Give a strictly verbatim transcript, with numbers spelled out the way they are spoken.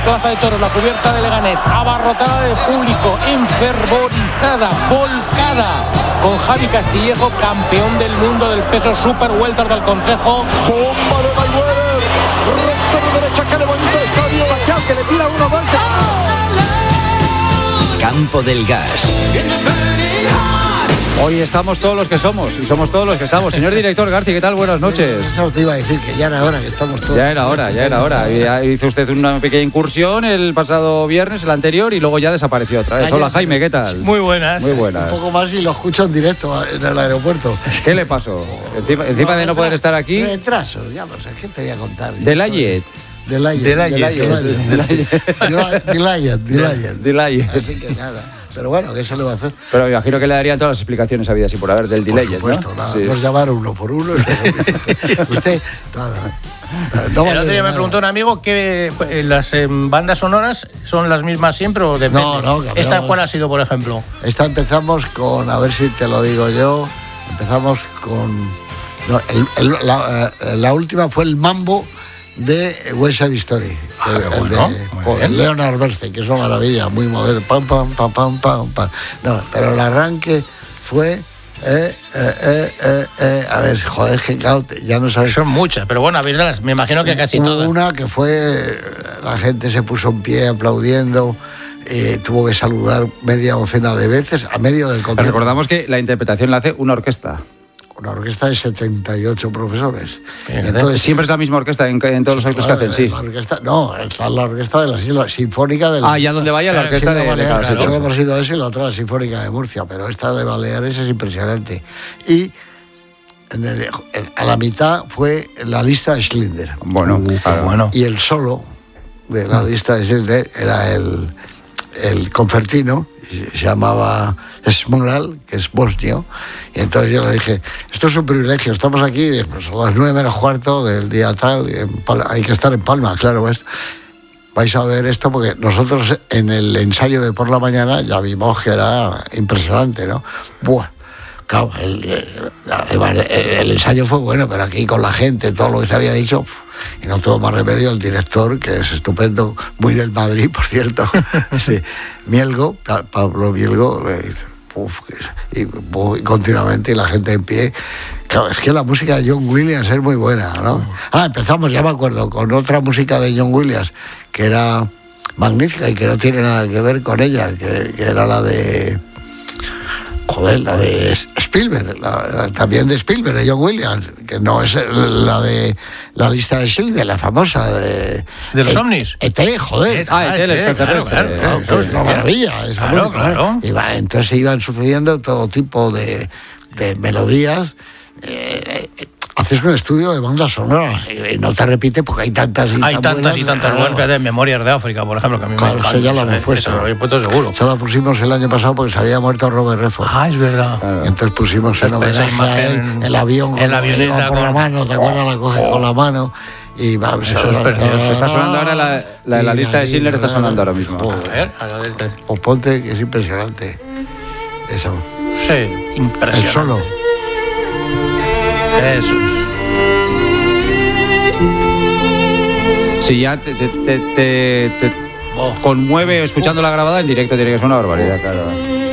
Plaza de Toros, la cubierta de Leganés, abarrotada de público, enfervorizada, volcada, con Javi Castillejo, campeón del mundo del peso super welter del Consejo. Bomba de Mayweather, recto de derecha, que levanta el estadio, Bacal, que le tira uno más. Campo del Gas. Hoy estamos todos los que somos y somos todos los que estamos. Señor director Garci, ¿qué tal? Buenas noches. Eso te iba a decir, que ya era hora que estamos todos. Ya era hora, ya era hora. Ya hizo usted una pequeña incursión el pasado viernes, el anterior, y luego ya desapareció otra vez. Hola, Jaime, ¿qué tal? Muy buenas. Muy buenas. Un poco más y lo escucho en directo en el aeropuerto. ¿Qué le pasó? Encima, encima de no poder estar aquí. Retraso, ya lo sé, ¿qué te voy a contar? Delayet. Delayet. Delayet. Delayet. Delayet. Así que nada. Pero bueno, ¿qué se le va a hacer? Pero me imagino que le darían todas las explicaciones habidas y por haber del delay, ¿no? Por supuesto, nada, Sí. nos llamaron uno por uno. Usted, nada. No vale. El otro día me preguntó un amigo que eh, las eh, bandas sonoras son las mismas siempre o depende. No, no, cambiamos. ¿Esta cuál ha sido, por ejemplo? Esta empezamos con, a ver si te lo digo yo, empezamos con... No, el, el, la, la última fue el mambo de West Side Story. Ah, el, bueno, el de joder, Leonard Bernstein, que es una maravilla, muy moderno. Pam, pam, pam, pam, pam, pam. No, pero el arranque fue... Eh, eh, eh, eh, eh, a ver, joder, que ya no sabes. Son muchas, pero bueno, habéis las, me imagino que casi todas. Una que fue, la gente se puso en pie aplaudiendo, eh, tuvo que saludar media docena de veces a medio del concierto. Recordamos que la interpretación la hace una orquesta. Una orquesta de setenta y ocho profesores. Entonces, siempre es la misma orquesta en, en todos los actos claro, que hacen, sí. La orquesta, no, está la orquesta de la, la Sinfónica de la... Ah, ya donde vaya la orquesta de, de Baleares. claro, Solo hemos ido eso y la otra la Sinfónica de Murcia, pero esta de Baleares es impresionante. Y en el, en, a la mitad fue la lista de Schindler. Bueno, uh, claro. bueno. Y el solo de la lista de Schindler era el, el concertino, se llamaba Smoral, que es bosnio, y entonces yo le dije, esto es un privilegio, estamos aquí pues, a las nueve menos cuarto del día tal, hay que estar en Palma, claro, ¿ves? Vais a ver esto porque nosotros en el ensayo de por la mañana ya vimos que era impresionante, ¿no? Buah. Claro, el, el, el ensayo fue bueno, pero aquí con la gente, todo lo que se había dicho, y no tuvo más remedio el director, que es estupendo, muy del Madrid, por cierto, sí, Mielgo, Pablo Mielgo, uf, y, y continuamente, y la gente en pie. Claro, es que la música de John Williams es muy buena, ¿no? Ah, empezamos, ya me acuerdo, con otra música de John Williams, que era magnífica y que no tiene nada que ver con ella, que, que era la de... Joder, la de Spielberg, la, la, también de Spielberg, de John Williams, que no es la de la lista de Schindler, la famosa de... ¿De los E- ovnis? E T, joder. Ah, el extraterrestre. Claro, claro, Claro, claro, es una maravilla. Esa Claro, música, claro. Y va, entonces se iban sucediendo todo tipo de, de melodías. Eh, eh, haces un estudio de bandas sonoras y no te repite porque hay tantas y Hay tan tantas buenas, y tantas claro. buenas de Memorias de África, por ejemplo, que a mí Claro, me eso encanta. ya lo hemos ¿sabes? puesto. Eso lo habéis puesto seguro. Se la pusimos el año pasado porque se había muerto Robert Redford. Ah, es verdad. Claro. Entonces pusimos en Esa homenaje a él imagen, el avión el con- avioneta iba por con- la mano, ¿te acuerdas? La coge con la mano y va, Eso es precioso. Está sonando ahora la, la, la lista de Schindler, está sonando ahora mismo. A ver, a ver, este. O ponte, que es impresionante. Eso. Sí, El impresionante. solo. Eso es. Si ya te, te, te, te, te Oh. conmueve escuchando la grabada, en directo tiene que ser una barbaridad, claro.